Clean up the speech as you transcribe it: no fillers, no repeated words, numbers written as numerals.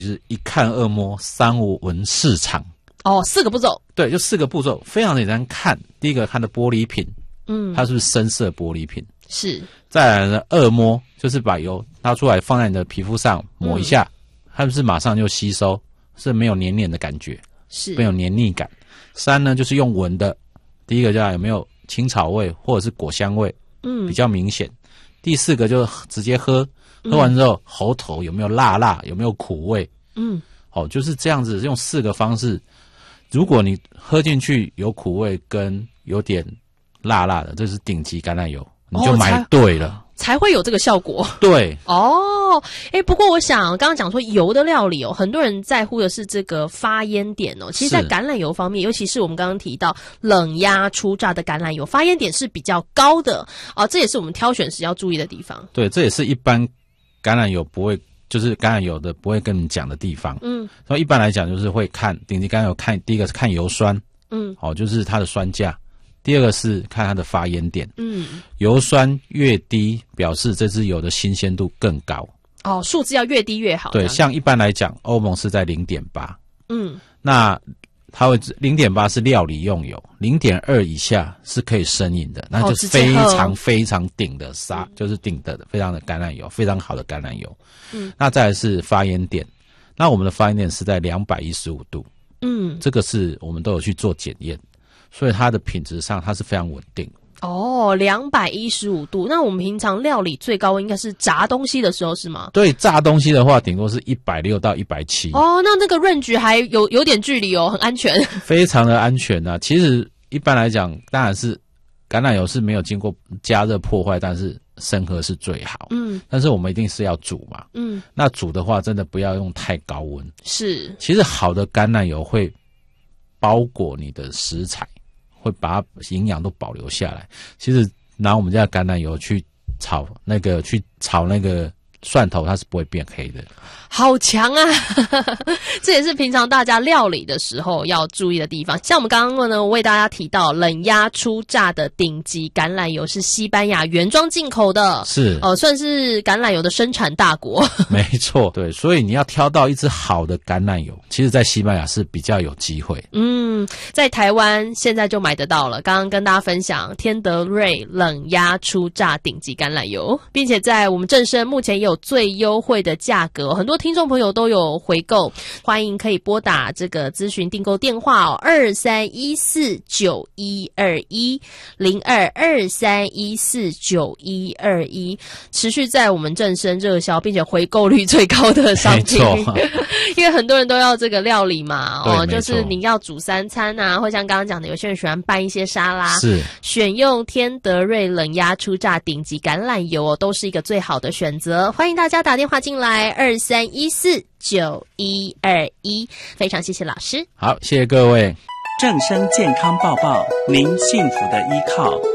就是一看二摸三闻四尝。 哦，4个步骤。 对，就4个步骤，非常简单。看第一个，看的玻璃瓶，它是不是深色玻璃瓶？是。再来呢，二摸，就是把油拿出来放在你的皮肤上抹一下，它是不是马上就吸收，是没有黏黏的感觉，是没有黏腻感。3呢，就是用闻的，第一个叫有没有青草味或者是果香味，比较明显。第4个就直接喝，喝完之后喉头有没有辣，有没有苦味，就是这样子，用4个方式。如果你喝进去有苦味跟有点辣的，这是顶级橄榄油，你就买对了， 才会有这个效果。 对， 不过我想刚刚讲说油的料理很多人在乎的是这个发烟点其实在橄榄油方面，尤其是我们刚刚提到冷压初榨的橄榄油，发烟点是比较高的这也是我们挑选时要注意的地方。对，这也是一般橄榄油不会，就是橄榄油的不会跟你讲的地方。所以一般来讲就是会看顶级橄榄油，看第一个是看油酸，就是它的酸价。第二个是看它的发烟点，油酸越低，表示这支油的新鲜度更高。数字要越低越好。对，像一般来讲，欧盟是在 0.8，那它会 0.8 是料理用油，0.2 以下是可以生饮的，那就是非常非常顶的就是顶的非常的橄榄油，非常好的橄榄油。那再来是发烟点，那我们的发烟点是在215度，这个是我们都有去做检验。所以它的品质上它是非常稳定。215度，那我们平常料理最高温应该是炸东西的时候是吗？对，炸东西的话顶多是160到170。那个range还有点距离很安全。非常的安全啊。其实一般来讲，当然是橄榄油是没有经过加热破坏，但是生喝是最好。但是我们一定是要煮嘛。那煮的话真的不要用太高温。是。其实好的橄榄油会包裹你的食材，会把它营养都保留下来。其实拿我们家的橄榄油去炒那个蒜头，它是不会变黑的。好强啊这也是平常大家料理的时候要注意的地方。像我们刚刚呢为大家提到冷压初榨的顶级橄榄油是西班牙原装进口的，是算是橄榄油的生产大国。没错，对，所以你要挑到一支好的橄榄油，其实在西班牙是比较有机会。在台湾现在就买得到了，刚刚跟大家分享天德瑞冷压初榨顶级橄榄油，并且在我们正声目前也有最优惠的价格，很多听众朋友都有回购，欢迎可以拨打这个咨询订购电话231491210223149121，持续在我们正声热销，并且回购率最高的商品。因为很多人都要这个料理嘛，就是你要煮3餐啊，或像刚刚讲的，有些人喜欢拌一些沙拉，是选用天德瑞冷压初榨顶级橄榄油都是一个最好的选择。欢迎大家打电话进来23149121，非常谢谢老师。好，谢谢各位。 正声健康报报，您幸福的依靠。